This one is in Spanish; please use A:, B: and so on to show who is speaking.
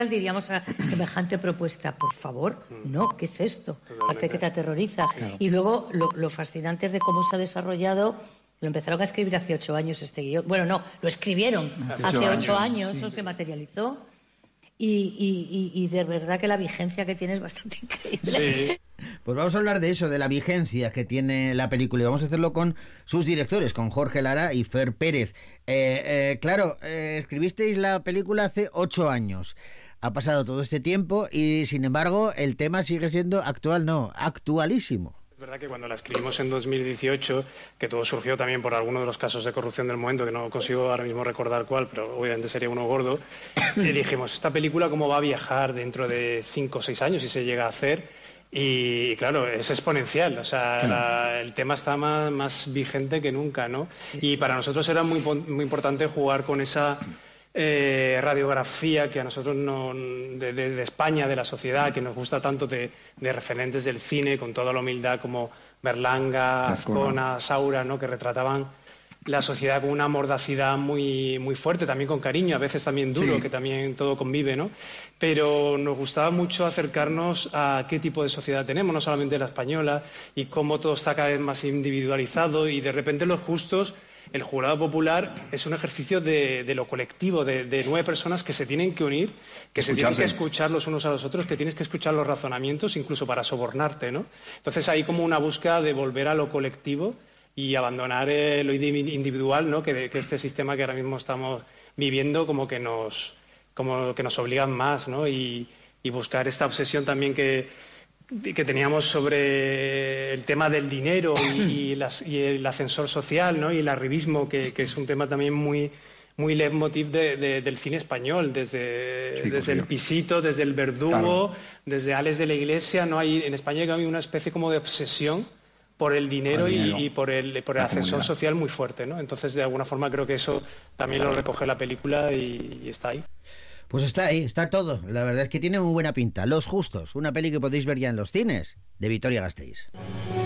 A: diríamos a semejante propuesta, por favor, no, ¿qué es esto? Hace que te aterroriza.
B: Claro.
A: Y luego lo fascinante es de cómo se ha desarrollado. Lo empezaron a escribir hace 8 años este guión. Bueno, no, lo escribieron hace 8 años, eso se materializó. Y de verdad que la vigencia que tiene es bastante increíble.
B: Sí.
C: Pues vamos a hablar de eso, de la vigencia que tiene la película, y vamos a hacerlo con sus directores, con Jorge Lara y Fer Pérez. Claro, escribisteis la película hace 8 años. Ha pasado todo este tiempo y, sin embargo, el tema sigue siendo actual, no, actualísimo.
B: Es verdad que cuando la escribimos en 2018, que todo surgió también por alguno de los casos de corrupción del momento, que no consigo ahora mismo recordar cuál, pero obviamente sería uno gordo, y dijimos, ¿esta película cómo va a viajar dentro de 5 o 6 años si se llega a hacer? Y claro, es exponencial, o sea, el tema está más vigente que nunca, ¿no? Y para nosotros era muy importante jugar con esa radiografía que a nosotros de España, de la sociedad, que nos gusta tanto, de referentes del cine, con toda la humildad, como Berlanga, Azcona, Saura, ¿no? Que retrataban la sociedad con una mordacidad muy, muy fuerte, también con cariño, a veces también duro, que también todo convive, ¿no? Pero nos gustaba mucho acercarnos a qué tipo de sociedad tenemos, no solamente la española, y cómo todo está cada vez más individualizado, y de repente los justos, el jurado popular es un ejercicio de lo colectivo, de 9 personas que se tienen que unir, que se tienen que escuchar los unos a los otros, que tienes que escuchar los razonamientos, incluso para sobornarte, ¿no? Entonces hay como una búsqueda de volver a lo colectivo y abandonar lo individual, ¿no? Que este sistema que ahora mismo estamos viviendo como que nos obligan más, ¿no? Y buscar esta obsesión también que teníamos sobre el tema del dinero y el ascensor social, ¿no? Y el arribismo, que es un tema también muy leitmotiv del cine español, desde El Pisito, desde El Verdugo, desde Ales de la Iglesia, ¿no? En España hay una especie como de obsesión por el dinero y por el ascensor social muy fuerte, ¿no? Entonces, de alguna forma, creo que eso también lo recoge la película y está ahí.
C: Pues está ahí, está todo. La verdad es que tiene muy buena pinta. Los Justos, una peli que podéis ver ya en los cines, de Vitoria Gasteiz.